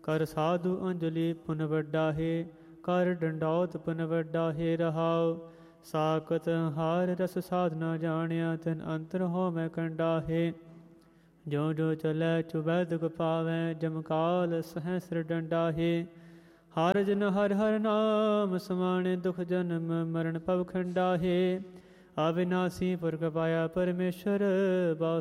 ਕਰ ਸਾਧੂ ਅੰਜਲੀ ਪੁਨ ਵੱਡਾ ਹੈ, ਕਰ ਡੰਡੌਤ ਪੁਨ ਵੱਡਾ ਹੈ ਰਹਾਉ। ਸਾਕਤ ਹਾਰ ਰਸ ਸਾਧਨਾ ਜਾਣਿਆ, ਤਿਨ ਅੰਤਰ ਹੋ ਮੈਂ ਕੰਡਾ ਹੈ। ਜੋ ਜੋ ਚਲੈ ਚੁਬੈ ਦੁਖ ਪਾਵੈ, ਜਮਕਾਲ ਸਹਸਰ ਡੰਡਾ ਹੈ। ਹਰ ਜਨ ਹਰ ਹਰ ਨਾਮ ਸਮਾਣੇ, ਦੁਖ ਜਨਮ ਮਰਨ ਭਵ ਖੰਡਾ ਹੈ। ਅਵਿਨਾਸੀ ਪੁਰਖ ਪਾਇਆ ਪਰਮੇਸ਼ਰ,